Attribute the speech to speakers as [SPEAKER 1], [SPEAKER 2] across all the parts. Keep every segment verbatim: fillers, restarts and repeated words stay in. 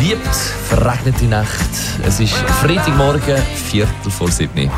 [SPEAKER 1] bewölkt, verregnete Nacht. Es ist Freitagmorgen, Viertel vor sieben.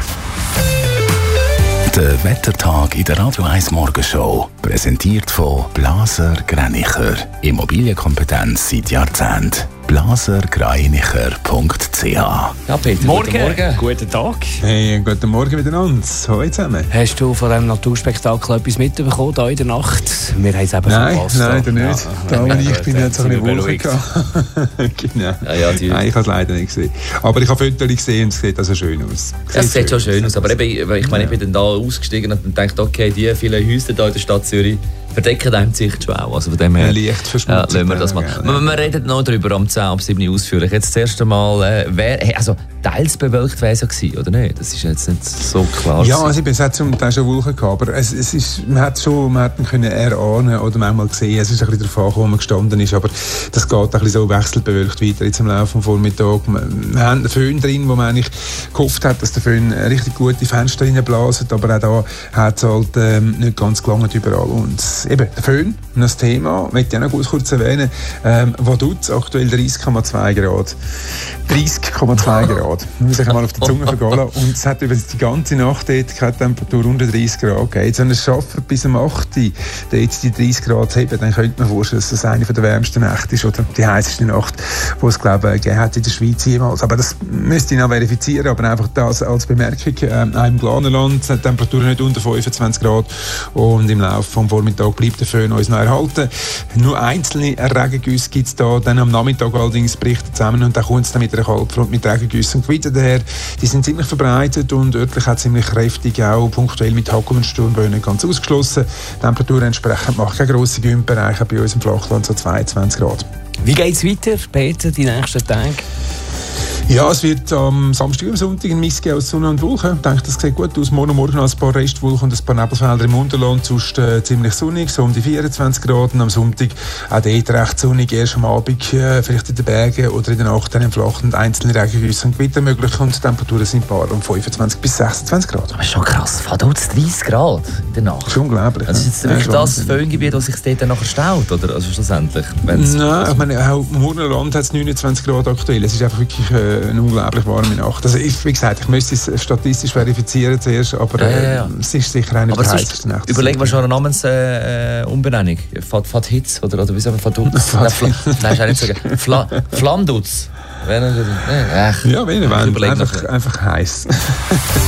[SPEAKER 2] Der Wettertag in der Radio eins Morgenshow. Präsentiert von Blaser Greinicher. Immobilienkompetenz seit Jahrzehnten. blaser greinicher punkt c h.
[SPEAKER 1] Ja, Peter,
[SPEAKER 3] Morgen.
[SPEAKER 1] guten Morgen.
[SPEAKER 3] Guten Tag.
[SPEAKER 4] Hey, guten Morgen miteinander. Hallo zusammen.
[SPEAKER 3] Hast du von diesem Naturspektakel etwas mitbekommen hier in der Nacht? Wir haben es eben
[SPEAKER 4] Nein,
[SPEAKER 3] verpasst.
[SPEAKER 4] leider nicht.
[SPEAKER 1] Ja.
[SPEAKER 4] Da und ich bin jetzt so ein bisschen
[SPEAKER 3] beruhigt.
[SPEAKER 4] Wolken. Genau.
[SPEAKER 1] Ja, ja, die-
[SPEAKER 4] Nein, ich habe es leider nicht gesehen. Aber ich habe Fotos gesehen und es sieht also schön aus.
[SPEAKER 1] Es sieht schon schön aus, aber eben, ich meine, ich bin dann da ausgestiegen und dachte, okay, die vielen Häuser hier in der Stadt Zürich verdecken einem die Sicht schon auch. Also von dem her,
[SPEAKER 4] Ein Licht verschmutzt.
[SPEAKER 1] ja, lassen wir das mal.
[SPEAKER 4] Ja,
[SPEAKER 1] Wir, wir reden noch darüber am zehn ab sieben ausführlich. Jetzt das erste Mal, äh, wer, hey, also teils bewölkt wäre es ja gewesen, oder nicht? Das ist jetzt nicht so klar.
[SPEAKER 4] Ja,
[SPEAKER 1] gewesen.
[SPEAKER 4] also es hat zum Teil schon Wolken gehabt, aber es, es ist, man hat schon, man hat ihn können erahnen oder manchmal gesehen, es ist ein bisschen darauf angekommen, wo man gestanden ist, aber das geht ein bisschen so wechselbewölkt weiter jetzt im Laufe des Vormittags. Wir wir haben einen Föhn drin, wo man eigentlich gehofft hat, dass der Föhn richtig gute Fenster reinblasen, aber auch da hat es halt ähm, nicht ganz gelangt überall. Und eben, der Föhn, das Thema, möchte ich auch noch kurz erwähnen, ähm, Vaduz, aktuell dreißig Komma zwei Grad. dreißig Komma zwei Grad. Muss ich einmal auf die Zunge vergehen lassen. Und es hat über die ganze Nacht dort keine Temperatur unter dreißig Grad gegeben. Wenn es schafft, bis am acht Uhr dort die dreißig Grad zu heben, dann könnte man vorstellen, dass das eine der wärmsten Nächte ist oder die heißeste Nacht, die es, glaube ich, gegeben hat in der Schweiz jemals. Aber das müsste ich noch verifizieren, aber einfach das als Bemerkung. Ähm, auch im Glanerland sind die Temperaturen nicht unter fünfundzwanzig Grad und im Laufe des Vormittags bleibt der Föhn uns noch erhalten. Nur einzelne Regengüsse gibt es da, dann am Nachmittag allerdings bricht zusammen und dann kommt es dann mit einer Kaltfront mit Regengüssen und Gewitter daher. Die sind ziemlich verbreitet und örtlich auch ziemlich kräftig, auch punktuell mit Hagel und Sturmböen nicht ganz ausgeschlossen. Temperaturen entsprechend macht keine grossen Gümpbereiche bei uns im Flachland, so zweiundzwanzig Grad.
[SPEAKER 3] Wie geht es weiter, Peter, die nächsten Tage?
[SPEAKER 4] Ja, es wird am Samstag und am Sonntag ein Mix geben aus Sonne und Wolken. Ich denke, das sieht gut aus. Morgen und morgen noch ein paar Restwolken und ein paar Nebelfelder im Unterland. Sonst äh, ziemlich sonnig, so um die vierundzwanzig Grad. Und am Sonntag auch dort recht sonnig. Erst am Abend, äh, vielleicht in den Bergen oder in der Nacht dann im Flachland einzelne Regengüsse und Gewitter möglich. Und die Temperaturen sind paar um fünfundzwanzig bis sechsundzwanzig Grad.
[SPEAKER 1] Das ist schon krass. Vaduz dreißig Grad in der Nacht.
[SPEAKER 4] Das ist unglaublich.
[SPEAKER 1] Das ist jetzt
[SPEAKER 4] ne?
[SPEAKER 1] wirklich
[SPEAKER 4] Ja,
[SPEAKER 1] das
[SPEAKER 4] Wahnsinn.
[SPEAKER 1] Föhngebiet, das sich dort dann nachher staut, oder? Also schlussendlich. wenn's-
[SPEAKER 4] Nein, ich meine, auch im Morgenland hat es neunundzwanzig Grad aktuell. Es ist einfach wirklich äh, eine unglaublich warme Nacht. Also ich, wie gesagt, ich müsste es statistisch verifizieren zuerst, aber äh,
[SPEAKER 1] Ja, ja, ja.
[SPEAKER 4] es ist sicher eine
[SPEAKER 1] Aber
[SPEAKER 4] der
[SPEAKER 1] sonst
[SPEAKER 4] heißesten Nächte.
[SPEAKER 1] überlegen wir schon eine Namensumbenennung. Äh, Umbenennung. Fat, Fat Hitz, oder, oder wie soll man Vaduz?
[SPEAKER 4] Fat
[SPEAKER 1] Nein, Fla, nein, ist auch nicht sagen. Fla, Flanduz. Wenn er- nee, ach,
[SPEAKER 4] Ja, wenn ihr
[SPEAKER 1] ich
[SPEAKER 4] wollt.
[SPEAKER 1] überlege
[SPEAKER 4] Einfach,
[SPEAKER 1] noch.
[SPEAKER 4] einfach heiß.